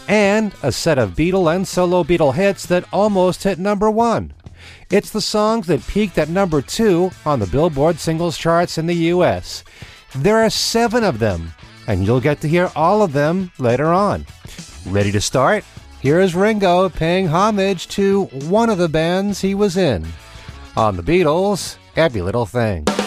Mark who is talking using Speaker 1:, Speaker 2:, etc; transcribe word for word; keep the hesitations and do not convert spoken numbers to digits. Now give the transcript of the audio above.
Speaker 1: and a set of Beatle and solo Beatle hits that almost hit number one. It's the songs that peaked at number two on the Billboard singles charts in the U S. There are seven of them, and you'll get to hear all of them later on. Ready to start? Here is Ringo paying homage to one of the bands he was in on the Beatles' Every Little Thing.